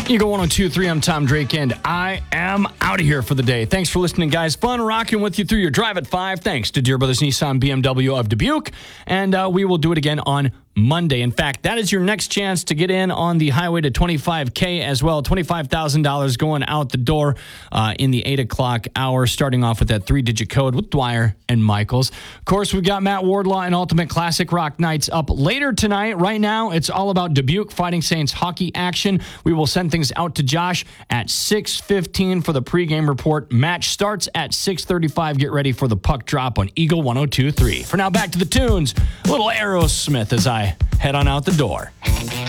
Eagle 102.3, I'm Tom Drake, and I am out of here for the day. Thanks for listening, guys. Fun rocking with you through your drive at 5. Thanks to Deere Brothers Nissan BMW of Dubuque. And we will do it again on Monday. In fact, that is your next chance to get in on the highway to 25K as well. $25,000 going out the door in the 8 o'clock hour, starting off with that 3-digit code with Dwyer and Michaels. Of course, we've got Matt Wardlaw and Ultimate Classic Rock Nights up later tonight. Right now, it's all about Dubuque Fighting Saints hockey action. We will send things out to Josh at 6:15 for the pregame report. Match starts at 6:35. Get ready for the puck drop on Eagle 102.3. For now, back to the tunes. A little Aerosmith as I head on out the door.